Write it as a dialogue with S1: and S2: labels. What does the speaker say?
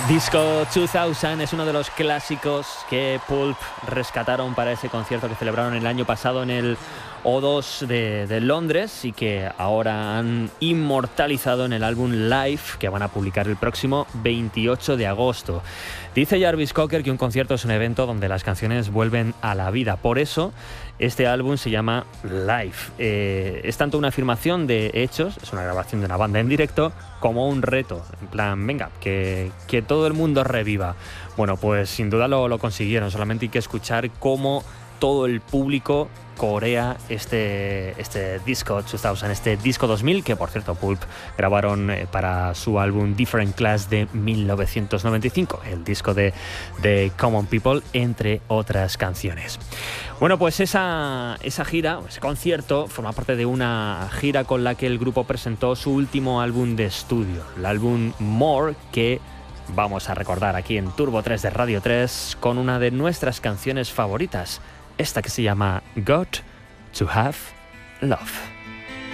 S1: Disco 2000 es uno de los clásicos que Pulp rescataron para ese concierto que celebraron el año pasado en el O2 de Londres y que ahora han inmortalizado en el álbum Live que van a publicar el próximo 28 de agosto. Dice Jarvis Cocker que un concierto es un evento donde las canciones vuelven a la vida. Por eso este álbum se llama Live. Es tanto una afirmación de hechos, es una grabación de una banda en directo, como un reto. En plan, venga, que todo el mundo reviva. Bueno, pues sin duda lo consiguieron. Solamente hay que escuchar cómo todo el público corea este disco 2000, este disco 2000, que por cierto Pulp grabaron para su álbum Different Class de 1995, el disco de Common People, entre otras canciones. Bueno, pues esa gira, ese concierto, forma parte de una gira con la que el grupo presentó su último álbum de estudio, el álbum More, que vamos a recordar aquí en Turbo 3 de Radio 3 con una de nuestras canciones favoritas, esta que se llama Got to Have Love.